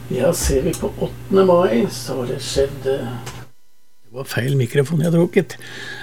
Ja, ser vi på 8. mai, så har det skjedd Det var feil mikrofon jeg drukket.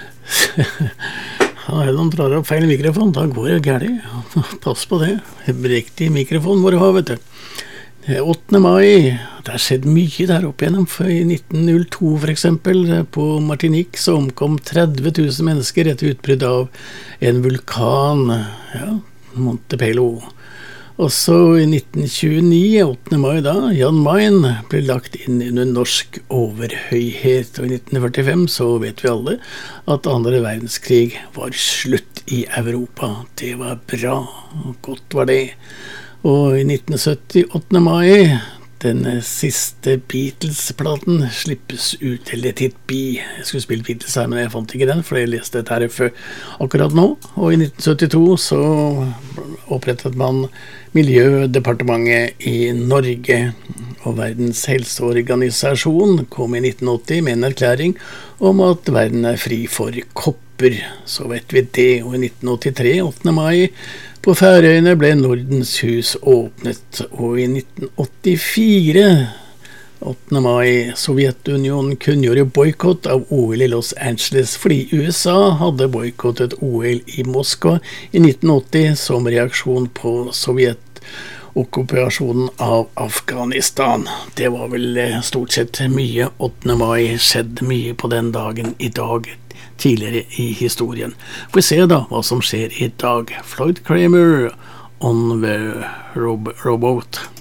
Ja, de drar opp feil mikrofon, da går det gærlig. Pass på det. Riktig mikrofon må du ha, vet du. 8. mai, det har skjedd mye der oppe igjennom. For i 1902 for eksempel, på Martinique, så omkom 30 000 mennesker etter utbrudd av en vulkan, ja, Montepelo. Og så i 1929, 8. mai da, Jan Mayen ble lagt inn under norsk overhøyhet. Og i 1945 så vet vi alle at andre verdenskrig var slutt i Europa. Det var bra, godt var det. Og i 1970, 8. mai, den siste Beatles-platen slippes ut, eller titt bi. Jeg skulle spille Beatles her, men jeg fant ikke den, for jeg leste dette her før akkurat nå. Og i 1972 så opprettet man Miljødepartementet i Norge, og Verdens helseorganisasjon kom i 1980 med en erklæring om at verden er fri for kopper. Så vet vi det, og i 1983, 8. mai, på Færøyene ble Nordens hus åpnet, og i 1984, 8. mai, Sovjetunionen kunngjorde boykott av OL i Los Angeles, fordi USA hadde boykottet OL i Moskva i 1980 som reaksjon på Sovjet-okkupasjonen av Afghanistan. Det var vel stort sett mye 8. mai, skjedde mye på den dagen i dag, tidligere i historien. Får vi se da hva som skjer i dag. Floyd Kramer on the Rowboat.